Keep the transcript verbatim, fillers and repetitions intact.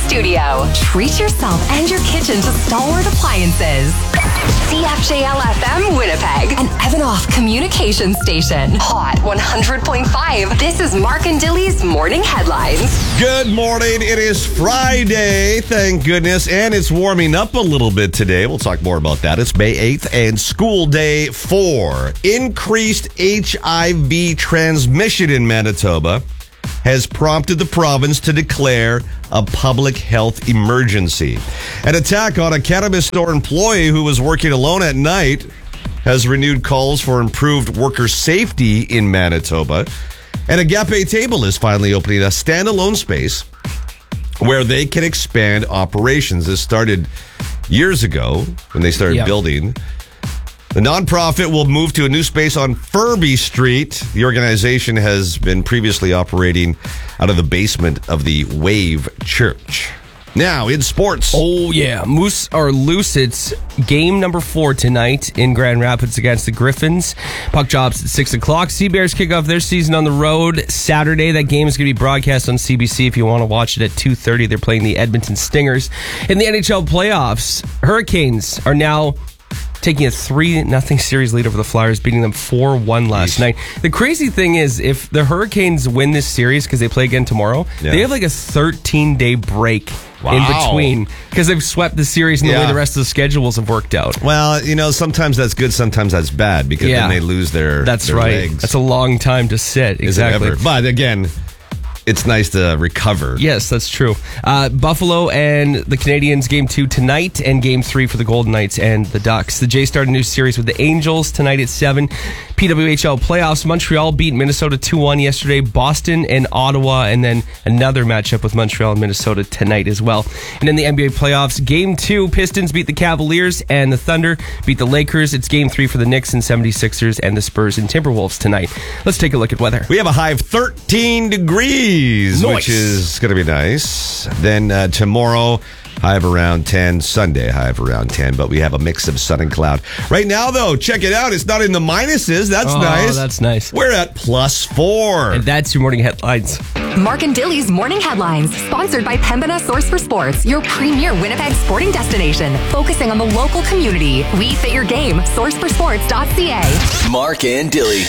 studio. Treat yourself and your kitchen to Stalwart Appliances. C F J L F M Winnipeg, an Evanoff communication station. Hot one hundred point five. This is Mark and Dilly's Morning Headlines. Good morning. It is Friday, thank goodness, and it's warming up a little bit today. We'll talk more about that. It's May eighth and school day four. Increased H I V transmission in Manitoba has prompted the province to declare a public health emergency. An attack on a cannabis store employee who was working alone at night has renewed calls for improved worker safety in Manitoba. And Agape Table is finally opening a standalone space where they can expand operations. This started years ago when they started yep. building. The nonprofit will move to a new space on Furby Street. The organization has been previously operating out of the basement of the Wave Church. Now, in sports. Oh, yeah. Moose are loose. It's game number four tonight in Grand Rapids against the Griffins. Puck drops at six o'clock. Sea Bears kick off their season on the road Saturday. That game is going to be broadcast on C B C if you want to watch it at two thirty. They're playing the Edmonton Stingers. In the N H L playoffs, Hurricanes are now taking a three nothing series lead over the Flyers, beating them four one last Jeez. night. The crazy thing is, if the Hurricanes win this series, because they play again tomorrow, yeah. they have like a thirteen-day break wow. in between, because they've swept the series and yeah. the way the rest of the schedules have worked out. Well, you know, sometimes that's good, sometimes that's bad, because yeah. then they lose their That's their right. legs. That's a long time to sit. Is exactly. it ever? But again, it's nice to recover. Yes, that's true. Uh, Buffalo and the Canadiens game two tonight, and game three for the Golden Knights and the Ducks. The Jays start a new series with the Angels tonight at seven. P W H L playoffs. Montreal beat Minnesota two one yesterday. Boston and Ottawa, and then another matchup with Montreal and Minnesota tonight as well. And in the N B A playoffs, game two, Pistons beat the Cavaliers and the Thunder beat the Lakers. It's game three for the Knicks and seventy-sixers and the Spurs and Timberwolves tonight. Let's take a look at weather. We have a high of thirteen degrees, nice. which is going to be nice. Then uh, tomorrow, high of around ten. Sunday, high of around ten. But we have a mix of sun and cloud. Right now, though, check it out. It's not in the minuses. That's oh, nice. that's nice. We're at plus four. And that's your morning headlines. Mark and Dilly's Morning Headlines, sponsored by Pembina Source for Sports, your premier Winnipeg sporting destination, focusing on the local community. We fit your game. source for sports dot c a. Mark and Dilly.